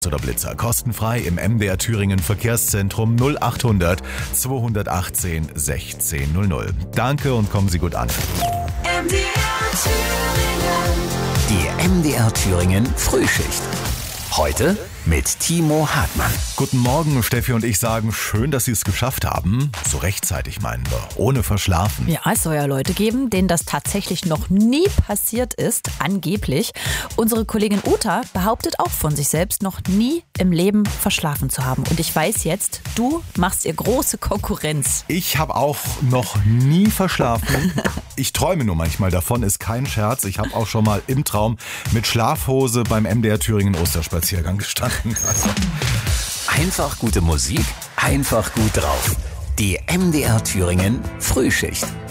oder Blitzer. Kostenfrei im MDR Thüringen Verkehrszentrum 0800 218 1600. Danke und kommen Sie gut an. MDR Thüringen. Die MDR Thüringen Frühschicht. Heute mit Timo Hartmann. Guten Morgen, Steffi und ich sagen, schön, dass Sie es geschafft haben. So rechtzeitig meinen wir, ohne verschlafen. Ja, es soll ja Leute geben, denen das tatsächlich noch nie passiert ist, angeblich. Unsere Kollegin Uta behauptet auch von sich selbst, noch nie im Leben verschlafen zu haben. Und ich weiß jetzt, du machst ihr große Konkurrenz. Ich habe auch noch nie verschlafen. Ich träume nur manchmal davon, ist kein Scherz. Ich habe auch schon mal im Traum mit Schlafhose beim MDR Thüringen Osterspaziergang gestanden. Also. Einfach gute Musik, einfach gut drauf. Die MDR Thüringen Frühschicht.